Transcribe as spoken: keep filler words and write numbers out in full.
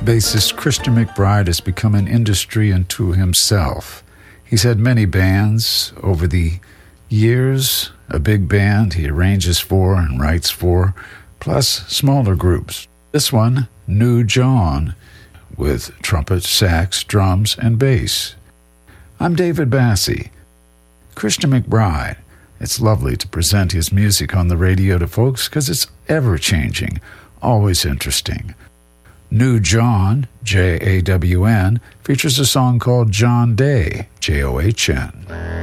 Bassist Christian McBride has become an industry unto himself. He's had many bands over the years, a big band he arranges for and writes for, plus smaller groups. This one, New John, with trumpet, sax, drums, and bass. I'm David Bassey. Christian McBride. It's lovely to present his music on the radio to folks because it's ever-changing, always interesting. New John, J A W N, features a song called John Day, J O H N.